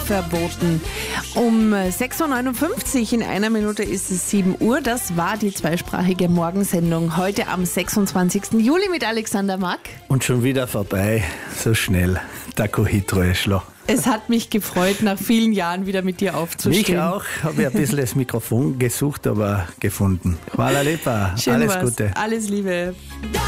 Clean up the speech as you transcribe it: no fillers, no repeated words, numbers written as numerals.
verboten. Um 6.59 Uhr, in einer Minute ist es 7 Uhr. Das war die zweisprachige Morgensendung heute am 26. Juli mit Alexander Mack. Und schon wieder vorbei, so schnell. Taco-Hitro Eschlo. Es hat mich gefreut, nach vielen Jahren wieder mit dir aufzustehen. Mich auch, habe ich ein bisschen das Mikrofon gesucht, aber gefunden. Hvala lepa, Schön alles war's. Gute. Alles Liebe.